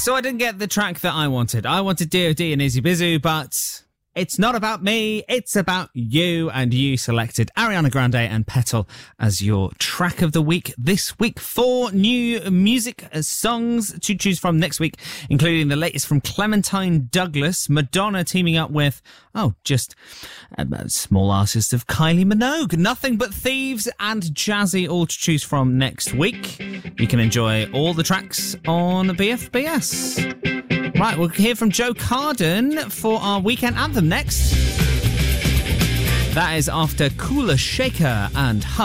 So I didn't get the track that I wanted. I wanted D.O.D. and Izzy Bizu, but it's not about me, it's about you, and you selected Ariana Grande and Petal as your track of the week this week. 4 new music songs to choose from next week, including the latest from Clementine Douglas, Madonna teaming up with, just a small artist of Kylie Minogue, Nothing But Thieves and Jazzy, all to choose from next week. You can enjoy all the tracks on BFBS. Right, we'll hear from Joe Carden for our weekend anthem next. That is after Kula Shaker and Hush.